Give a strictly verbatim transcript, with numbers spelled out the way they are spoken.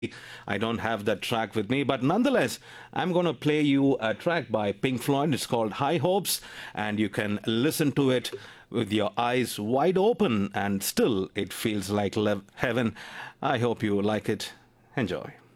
I don't have that track with me, but nonetheless, I'm going to play you a track by Pink Floyd. It's called High Hopes, and you can listen to it with your eyes wide open, and still it feels like lev- heaven. I hope you like it. Enjoy.